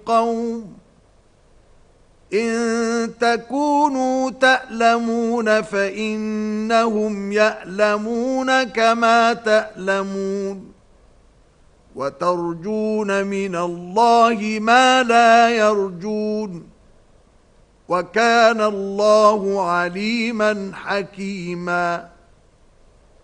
قوم إن تكونوا تألمون فإنهم يألمون كما تألمون وترجون من الله ما لا يرجون وكان الله عليما حكيما